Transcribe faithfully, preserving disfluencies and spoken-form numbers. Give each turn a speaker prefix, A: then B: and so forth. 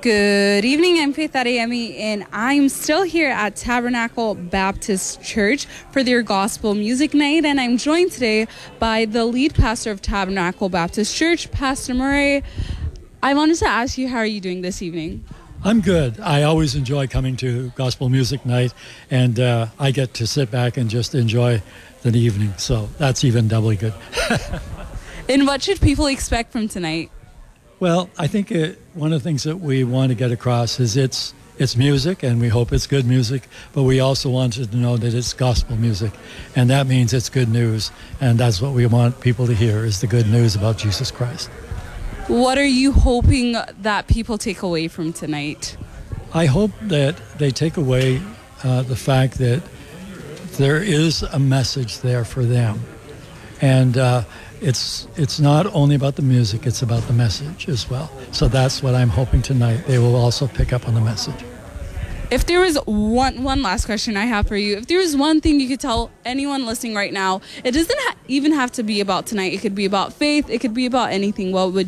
A: Good evening, I'm Faith Adeyemi, and I'm still here at Tabernacle Baptist Church for their gospel music night, and I'm joined today by the lead pastor of Tabernacle Baptist Church, Pastor Murray. I wanted to ask you, how are you doing this evening?
B: I'm good. I always enjoy coming to gospel music night, and uh, I get to sit back and just enjoy the evening, so that's even doubly good.
A: And what should people expect from tonight?
B: Well, I think it, one of the things that we want to get across is it's it's music, and we hope it's good music, but we also wanted to know that it's gospel music, and that means it's good news, and that's what we want people to hear, is the good news about Jesus Christ.
A: What are you hoping that people take away from tonight?
B: I hope that they take away uh, the fact that there is a message there for them, and uh, It's it's not only about the music, it's about the message as well. So that's what I'm hoping tonight. They will also pick up on the message.
A: If there was one one last question I have for you, if there was one thing you could tell anyone listening right now, it doesn't ha- even have to be about tonight. It could be about faith. It could be about anything. What would